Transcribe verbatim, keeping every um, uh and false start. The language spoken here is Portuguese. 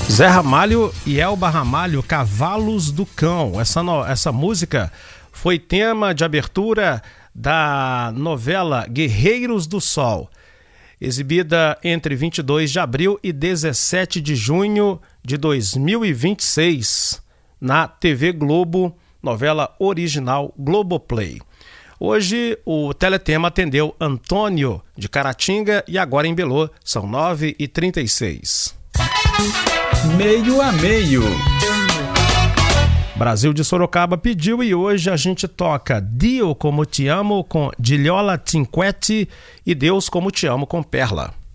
Zé Ramalho e Elba Ramalho, Cavalos do Cão. Essa, no, essa música foi tema de abertura da novela Guerreiros do Sol, exibida entre vinte e dois de abril e dezessete de junho de dois mil e vinte e seis na T V Globo, novela original Globoplay. Hoje o Teletema atendeu Antônio de Caratinga e agora em Belô, são nove e trinta e seis. Meio a meio. Brasil de Sorocaba pediu e hoje a gente toca Dio Como Te Amo com Diliola Cinquetti e Deus Como Te Amo com Perla.